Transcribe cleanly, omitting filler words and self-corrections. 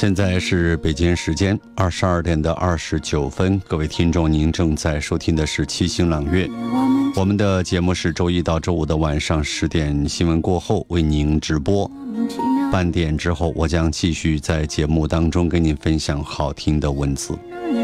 现在是北京时间22点的29分，各位听众，您正在收听的是七星朗月。我们的节目是周一到周五的晚上10点新闻过后为您直播，半点之后我将继续在节目当中跟您分享好听的文字。